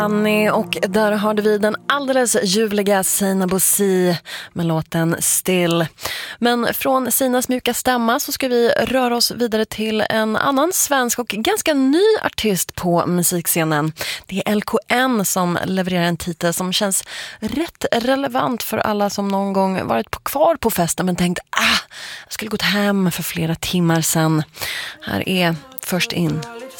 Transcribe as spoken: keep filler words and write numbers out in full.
Annie, och där hörde vi den alldeles ljuvliga Sina Bosi med låten Still. Men från Sinas mjuka stämma så ska vi röra oss vidare till en annan svensk och ganska ny artist på musikscenen. Det är L K N som levererar en titel som känns rätt relevant för alla som någon gång varit på, kvar på festen men tänkt ah, jag skulle gått hem för flera timmar sedan. Här är Först in.